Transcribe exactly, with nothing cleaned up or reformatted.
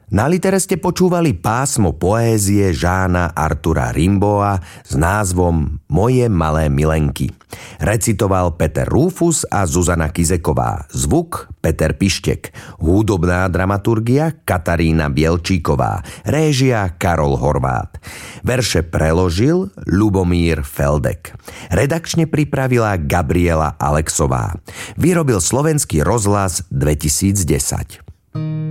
Na Litere ste počúvali pásmo poézie Jeana Artura Rimbaua s názvom Moje malé milenky. Recitoval Peter Rúfus a Zuzana Kizeková. Zvuk Peter Pištek. Hudobná dramaturgia Katarína Bielčíková. Réžia Karol Horvát. Verše preložil Ľubomír Feldek. Redakčne pripravila Gabriela Alexová. Vyrobil Slovenský rozhlas dvetisícdesať.